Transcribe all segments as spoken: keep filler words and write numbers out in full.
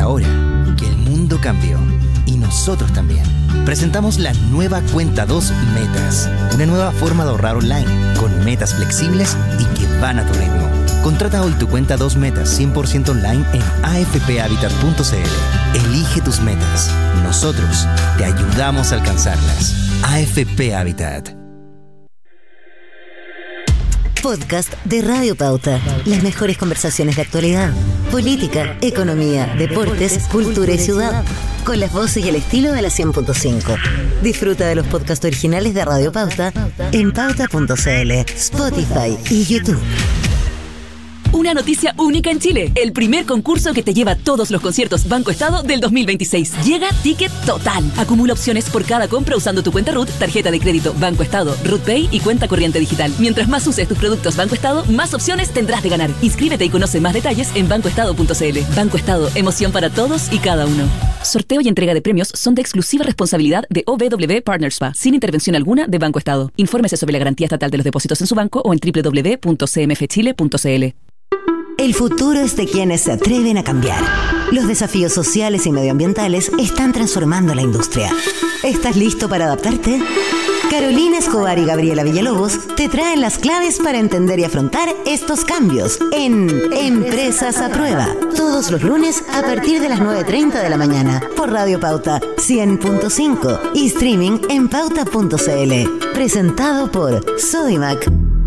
ahora que el mundo cambió y nosotros también. Presentamos la nueva Cuenta dos Metas, una nueva forma de ahorrar online con metas flexibles y que van a tu ritmo. Contrata hoy tu Cuenta dos Metas cien por ciento online en a f p habitat punto c l. Elige tus metas. Nosotros te ayudamos a alcanzarlas. A F P Habitat. Podcast de Radio Pauta. Las mejores conversaciones de actualidad, política, economía, deportes, cultura y ciudad. Con las voces y el estilo de la cien punto cinco. Disfruta de los podcasts originales de Radio Pauta en pauta punto c l, Spotify y YouTube. Una noticia única en Chile. El primer concurso que te lleva todos los conciertos Banco Estado del dos mil veintiséis. Llega Ticket Total. Acumula opciones por cada compra usando tu cuenta R U T, tarjeta de crédito Banco Estado, R U T Pay y cuenta corriente digital. Mientras más uses tus productos Banco Estado, más opciones tendrás de ganar. Inscríbete y conoce más detalles en banco estado punto c l. Banco Estado, emoción para todos y cada uno. Sorteo y entrega de premios son de exclusiva responsabilidad de O B W Partners S P A, sin intervención alguna de Banco Estado. Infórmese sobre la garantía estatal de los depósitos en su banco o en doble u doble u doble u punto c m f chile punto c l. El futuro es de quienes se atreven a cambiar. Los desafíos sociales y medioambientales están transformando la industria. ¿Estás listo para adaptarte? Carolina Escobar y Gabriela Villalobos te traen las claves para entender y afrontar estos cambios en Empresas a Prueba. Todos los lunes a partir de las nueve treinta de la mañana por Radio Pauta cien punto cinco y streaming en pauta punto c l. Presentado por Sodimac.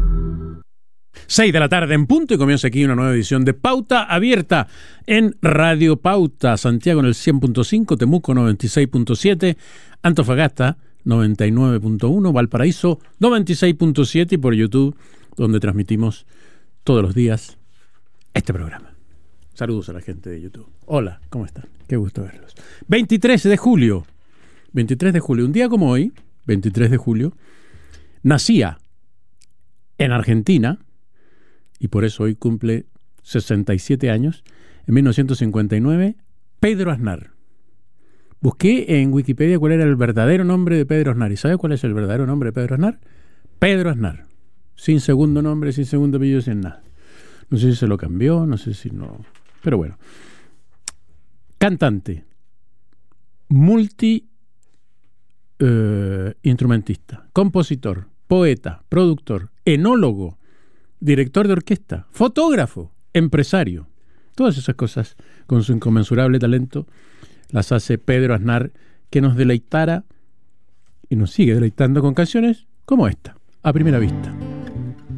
seis de la tarde en punto y comienza aquí una nueva edición de Pauta Abierta en Radio Pauta. Santiago en el cien punto cinco, Temuco noventa y seis punto siete, Antofagasta noventa y nueve punto uno, Valparaíso noventa y seis punto siete y por YouTube, donde transmitimos todos los días este programa. Saludos a la gente de YouTube. Hola, ¿cómo están? Qué gusto verlos. veintitrés de julio, veintitrés de julio, un día como hoy, veintitrés de julio, nacía en Argentina, y por eso hoy cumple sesenta y siete años, en mil novecientos cincuenta y nueve, Pedro Aznar. Busqué en Wikipedia cuál era el verdadero nombre de Pedro Aznar. ¿Y sabe cuál es el verdadero nombre de Pedro Aznar? Pedro Aznar. Sin segundo nombre, sin segundo apellido, sin nada. No sé si se lo cambió, no sé si no... Pero bueno. Cantante. Multi... Eh, instrumentista. Compositor. Poeta. Productor. Enólogo. Director de orquesta, fotógrafo, empresario. Todas esas cosas, con su inconmensurable talento, las hace Pedro Aznar, que nos deleitara y nos sigue deleitando con canciones como esta, A Primera Vista.